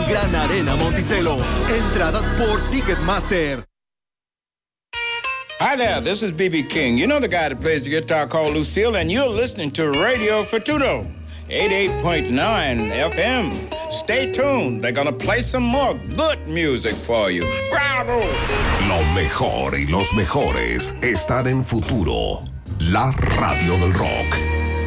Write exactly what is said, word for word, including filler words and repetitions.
Gran Arena Monticello. Entradas por Ticketmaster. Hi there, this is B B King. You know the guy that plays the guitar called Lucille, and you're listening to Radio Fortuno, eighty-eight point nine F M. Stay tuned. They're gonna play some more good music for you. Bravo! Lo mejor y los mejores están en Futuro, la radio del rock.